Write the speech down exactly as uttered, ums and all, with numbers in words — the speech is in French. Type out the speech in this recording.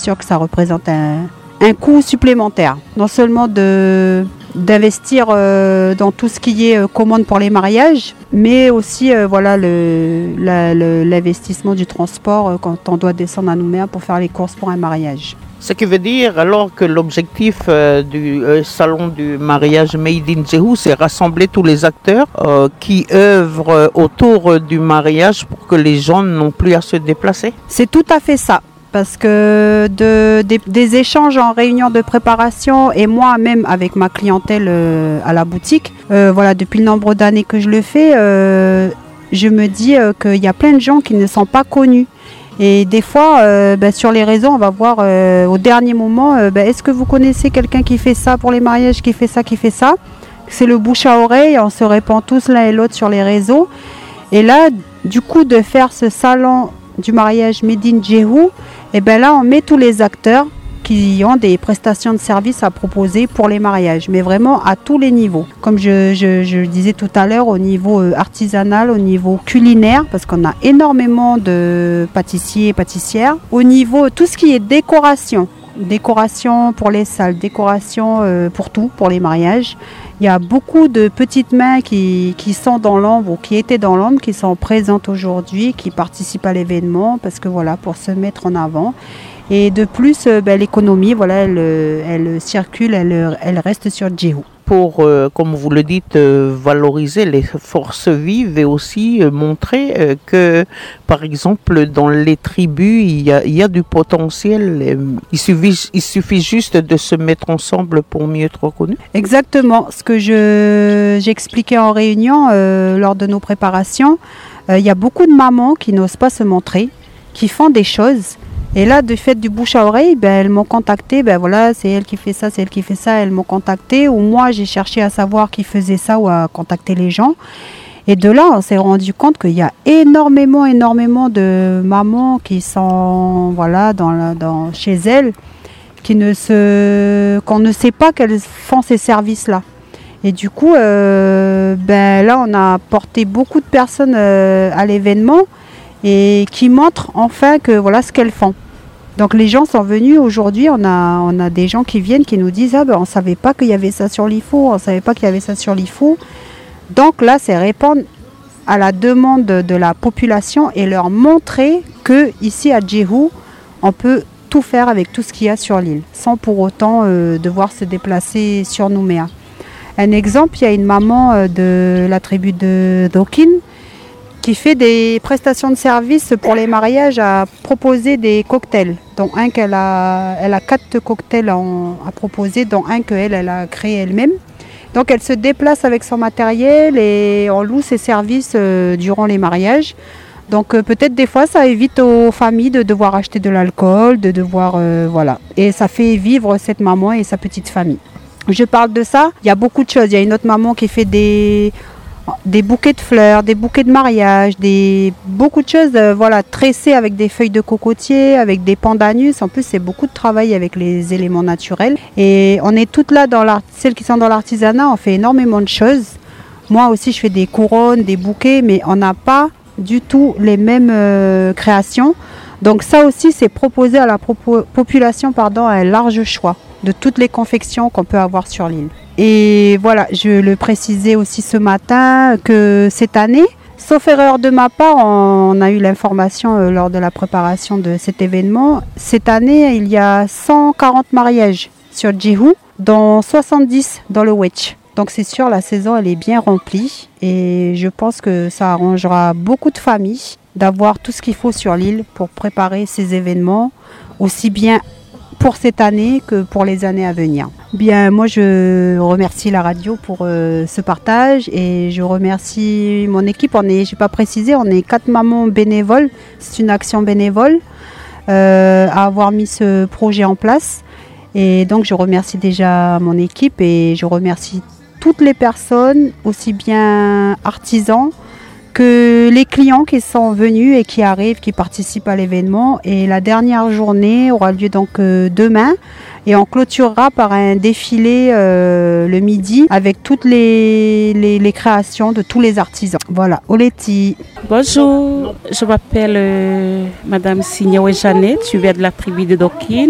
sûr que ça représente un, un coût supplémentaire. Non seulement de, d'investir euh, dans tout ce qui est euh, commande pour les mariages, mais aussi euh, voilà, le, la, le, l'investissement du transport euh, quand on doit descendre à Nouméa pour faire les courses pour un mariage. Ce qui veut dire alors que l'objectif euh, du euh, salon du mariage Made in Jéhu, c'est rassembler tous les acteurs euh, qui œuvrent autour du mariage pour que les gens n'ont plus à se déplacer. C'est tout à fait ça. Parce que de, des, des échanges en réunion de préparation et moi-même avec ma clientèle euh, à la boutique, euh, voilà, depuis le nombre d'années que je le fais, euh, je me dis euh, qu'il y a plein de gens qui ne sont pas connus. Et des fois, euh, ben, sur les réseaux, on va voir euh, au dernier moment, euh, ben, est-ce que vous connaissez quelqu'un qui fait ça pour les mariages, qui fait ça, qui fait ça? C'est le bouche à oreille, on se répand tous l'un et l'autre sur les réseaux. Et là, du coup, de faire ce salon du mariage Made in Jéhu, et ben là, on met tous les acteurs qui ont des prestations de services à proposer pour les mariages, mais vraiment à tous les niveaux. Comme je, je, je disais tout à l'heure, au niveau artisanal, au niveau culinaire, parce qu'on a énormément de pâtissiers et pâtissières. Au niveau, tout ce qui est décoration, décoration pour les salles, décoration euh, pour tout, pour les mariages. Il y a beaucoup de petites mains qui, qui sont dans l'ombre ou qui étaient dans l'ombre, qui sont présentes aujourd'hui, qui participent à l'événement, parce que voilà, pour se mettre en avant. Et de plus, ben, l'économie, voilà, elle, elle circule, elle, elle reste sur Jéhu. Pour, euh, comme vous le dites, euh, valoriser les forces vives et aussi euh, montrer euh, que, par exemple, dans les tribus, il y a, il y a du potentiel. Il suffit, il suffit juste de se mettre ensemble pour mieux être reconnu. Exactement. Ce que je, j'expliquais en réunion euh, lors de nos préparations, euh, il y a beaucoup de mamans qui n'osent pas se montrer, qui font des choses. Et là, du fait du bouche à oreille, ben, elles m'ont contacté, ben voilà, c'est elle qui fait ça, c'est elle qui fait ça, elles m'ont contacté, ou moi j'ai cherché à savoir qui faisait ça ou à contacter les gens. Et de là, on s'est rendu compte qu'il y a énormément, énormément de mamans qui sont, voilà, dans la, dans, chez elles, qui ne se, qu'on ne sait pas qu'elles font ces services-là. Et du coup, euh, ben là, on a porté beaucoup de personnes euh, à l'événement et qui montrent enfin que voilà ce qu'elles font. Donc les gens sont venus aujourd'hui, on a, on a des gens qui viennent qui nous disent ah ben on ne savait pas qu'il y avait ça sur l'I F O, on ne savait pas qu'il y avait ça sur l'I F O. Donc là c'est répondre à la demande de la population et leur montrer que ici à Jéhu on peut tout faire avec tout ce qu'il y a sur l'île, sans pour autant euh, devoir se déplacer sur Nouméa. Un exemple, il y a une maman euh, de la tribu de Dokin qui fait des prestations de services pour les mariages à proposer des cocktails, dont un qu'elle a, elle a quatre cocktails en, à proposer, dont un qu'elle elle a créé elle-même. Donc elle se déplace avec son matériel et on loue ses services euh, durant les mariages. Donc euh, peut-être des fois ça évite aux familles de devoir acheter de l'alcool, de devoir euh, voilà. Et ça fait vivre cette maman et sa petite famille. Je parle de ça, il y a beaucoup de choses. Il y a une autre maman qui fait des des bouquets de fleurs, des bouquets de mariage, des, beaucoup de choses euh, voilà, tressées avec des feuilles de cocotier, avec des pandanus. En plus, c'est beaucoup de travail avec les éléments naturels. Et on est toutes là, dans l'art, celles qui sont dans l'artisanat, on fait énormément de choses. Moi aussi, je fais des couronnes, des bouquets, mais on n'a pas du tout les mêmes euh, créations. Donc ça aussi, c'est proposer à la propo- population pardon, un large choix de toutes les confections qu'on peut avoir sur l'île. Et voilà, je le précisais aussi ce matin que cette année, sauf erreur de ma part, on a eu l'information euh, lors de la préparation de cet événement. Cette année, il y a cent quarante mariages sur Jéhu, dont soixante-dix dans le Wetch. Donc c'est sûr, la saison elle est bien remplie et je pense que ça arrangera beaucoup de familles d'avoir tout ce qu'il faut sur l'île pour préparer ces événements, aussi bien pour cette année que pour les années à venir. Bien, moi je remercie la radio pour euh, ce partage et je remercie mon équipe. On est, je n'ai pas précisé, on est quatre mamans bénévoles. C'est une action bénévole euh, à avoir mis ce projet en place. Et donc je remercie déjà mon équipe et je remercie toutes les personnes, aussi bien artisans que les clients qui sont venus et qui arrivent, qui participent à l'événement. Et la dernière journée aura lieu donc euh, demain et on clôturera par un défilé euh, le midi avec toutes les, les, les créations de tous les artisans. Voilà, Oleti. Bonjour, je m'appelle euh, Madame Signawe Jeannette, je viens de la tribu de Dokin.